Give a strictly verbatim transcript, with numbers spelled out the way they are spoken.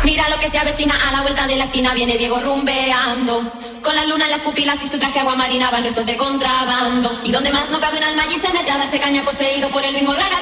Mira lo que se avecina a la vuelta de la esquina, viene Diego rumbeando. Con la luna en las pupilas y su traje agua marina van restos de contrabando. Y donde más no cabe un alma allí se mete a darse caña poseído por el mismo raga.